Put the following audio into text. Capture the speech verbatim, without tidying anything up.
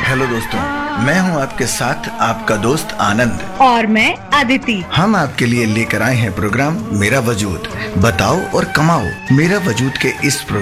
Hello दोस्तों, मैं हूं आपके साथ आपका दोस्त आनंद। और मैं अदिति। हम आपके लिए लेकर आए हैं प्रोग्राम मेरा वजूद। बताओ और कमाओ। मेरा वजूद के इस प्रोग्राम